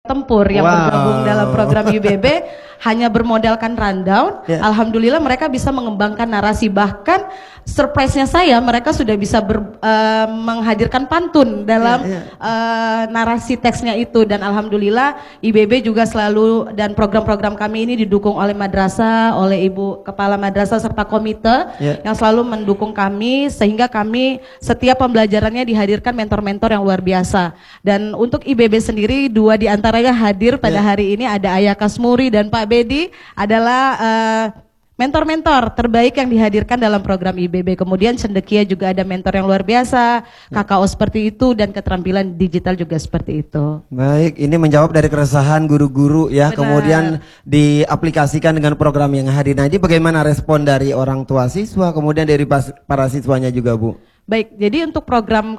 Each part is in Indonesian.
tempur yang bergabung dalam program IBB hanya bermodalkan rundown. Alhamdulillah mereka bisa mengembangkan narasi, bahkan surprise-nya saya mereka sudah bisa menghadirkan pantun dalam narasi teksnya itu, dan alhamdulillah IBB juga selalu, dan program-program kami ini didukung oleh madrasah, oleh Ibu Kepala Madrasah serta komite yang selalu mendukung kami, sehingga kami setiap pembelajarannya dihadirkan mentor-mentor yang luar biasa. Dan untuk IBB sendiri 2 diantaranya hadir pada hari ini, ada Ayah Kasmuri dan Pak Bedi adalah mentor-mentor terbaik yang dihadirkan dalam program IBB. Kemudian Cendekia juga ada mentor yang luar biasa, KKO seperti itu, dan keterampilan digital juga seperti itu. Baik, ini menjawab dari keresahan guru-guru ya. Benar. Kemudian diaplikasikan dengan program yang hadir. Nah, ini bagaimana respon dari orang tua siswa, kemudian dari para siswanya juga, Bu? Baik, jadi untuk program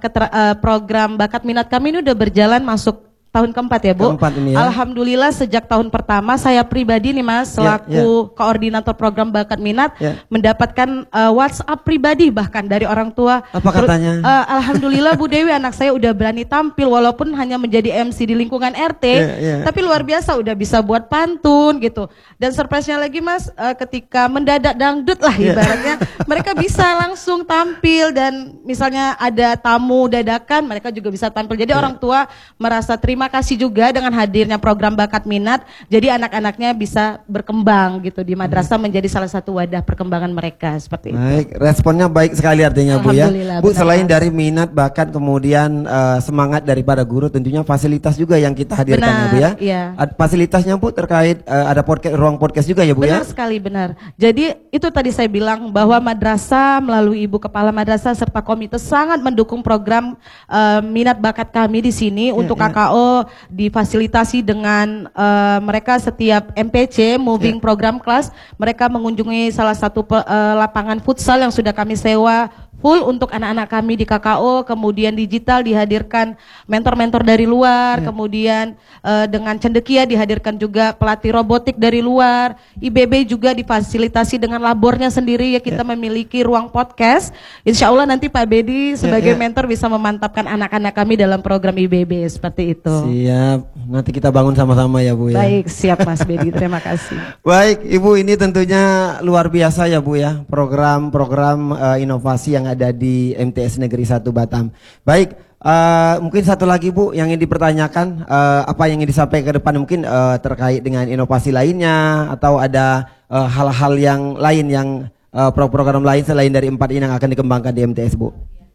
bakat minat kami ini udah berjalan masuk tahun keempat ya, Bu. Keempat ini ya. Alhamdulillah sejak tahun pertama saya pribadi nih Mas selaku koordinator program bakat minat mendapatkan WhatsApp pribadi bahkan dari orang tua. Apa katanya? Alhamdulillah Bu Dewi, anak saya udah berani tampil walaupun hanya menjadi MC di lingkungan RT, tapi luar biasa udah bisa buat pantun gitu. Dan surprise-nya lagi Mas, ketika mendadak dangdut lah ibaratnya, mereka bisa langsung tampil, dan misalnya ada tamu dadakan mereka juga bisa tampil. Jadi orang tua merasa terima kasih juga dengan hadirnya program bakat minat. Jadi anak-anaknya bisa berkembang gitu di madrasah menjadi salah satu wadah perkembangan mereka seperti itu. Baik, responnya baik sekali artinya Bu ya. Bu, selain dari minat, bakat, kemudian semangat daripada guru, tentunya fasilitas juga yang kita hadirkan ya Bu ya. Iya. Fasilitasnya Bu terkait ada ruang podcast juga ya Bu ya. Benar sekali, benar. Jadi itu tadi saya bilang bahwa madrasah melalui Ibu Kepala Madrasah serta komite sangat mendukung program minat bakat kami di sini untuk KKO difasilitasi dengan mereka setiap MPC moving program class, mereka mengunjungi salah satu lapangan futsal yang sudah kami sewa full untuk anak-anak kami di KKO. Kemudian digital dihadirkan mentor-mentor dari luar, kemudian dengan Cendekia dihadirkan juga pelatih robotik dari luar. IBB juga difasilitasi dengan labornya sendiri ya, kita memiliki ruang podcast. Insya Allah nanti Pak Bedi sebagai mentor bisa memantapkan anak-anak kami dalam program IBB seperti itu. Siap, nanti kita bangun sama-sama ya Bu ya. Baik, siap Mas Bedi, terima kasih. Baik Ibu, ini tentunya luar biasa ya Bu ya, program-program inovasi yang ada di MTS Negeri 1 Batam. Baik, mungkin satu lagi Bu yang ingin dipertanyakan, apa yang ingin disampaikan ke depan mungkin terkait dengan inovasi lainnya, atau ada hal-hal yang lain yang program lain selain dari 4 ini yang akan dikembangkan di MTS Bu?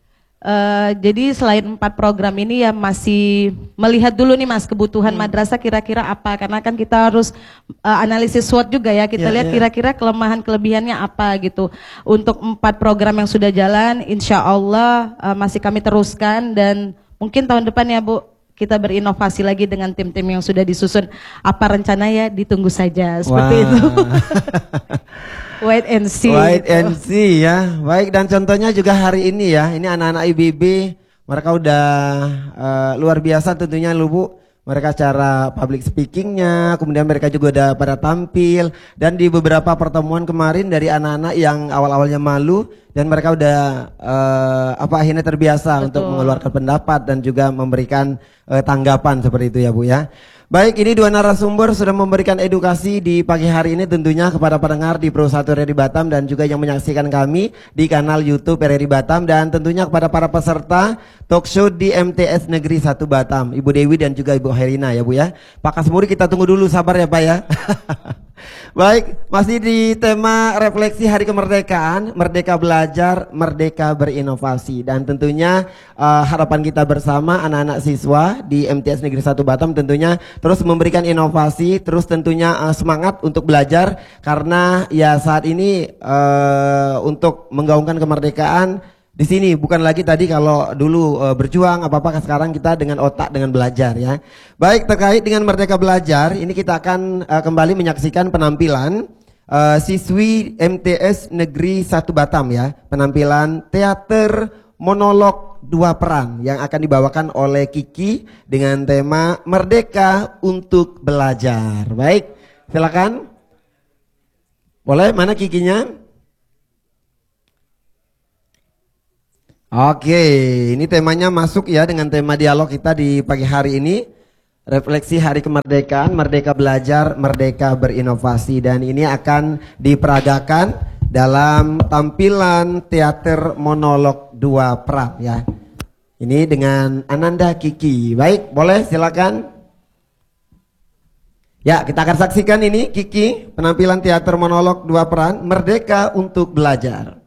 Jadi selain 4 program ini ya masih melihat dulu nih Mas kebutuhan madrasah kira-kira apa, karena kan kita harus analisis SWOT juga ya, kita lihat kira-kira kelemahan kelebihannya apa gitu. Untuk 4 program yang sudah jalan insya Allah masih kami teruskan, dan mungkin tahun depan ya Bu kita berinovasi lagi dengan tim-tim yang sudah disusun. Apa rencana ya ditunggu saja seperti itu. Wait and see. Wait and see ya. Baik, dan contohnya juga hari ini ya. Ini anak-anak IBB, mereka udah luar biasa tentunya lu Bu. Mereka cara public speakingnya, kemudian mereka juga udah pada tampil. Dan di beberapa pertemuan kemarin dari anak-anak yang awal-awalnya malu, dan mereka udah akhirnya terbiasa untuk mengeluarkan pendapat dan juga memberikan tanggapan seperti itu ya Bu ya. Baik, ini 2 narasumber sudah memberikan edukasi di pagi hari ini tentunya kepada pendengar di Pro 1 RRI Batam dan juga yang menyaksikan kami di kanal YouTube RRI Batam, dan tentunya kepada para peserta talk show di MTS Negeri 1 Batam, Ibu Dewi dan juga Ibu Herina ya Bu ya. Pak Kasmuri kita tunggu dulu, sabar ya Pak ya. Baik, masih di tema refleksi Hari Kemerdekaan, Merdeka Belajar, Merdeka Berinovasi, dan tentunya harapan kita bersama anak-anak siswa di MTS Negeri 1 Batam tentunya terus memberikan inovasi, terus tentunya semangat untuk belajar, karena ya saat ini untuk menggaungkan kemerdekaan di sini bukan lagi tadi kalau dulu berjuang apa-apa, sekarang kita dengan otak, dengan belajar ya. Baik, terkait dengan Merdeka Belajar, ini kita akan kembali menyaksikan penampilan siswi MTS Negeri 1 Batam ya. Penampilan teater monolog 2 peran yang akan dibawakan oleh Kiki dengan tema Merdeka untuk Belajar. Baik, silakan. Boleh, mana Kikinya? Oke, ini temanya masuk ya dengan tema dialog kita di pagi hari ini. refleksi hari kemerdekaan, merdeka belajar, merdeka berinovasi, dan ini akan diperagakan dalam tampilan teater monolog 2 peran ya. Ini dengan Ananda Kiki. Baik, boleh silakan. Ya, kita akan saksikan ini Kiki, penampilan teater monolog 2 peran, Merdeka untuk Belajar.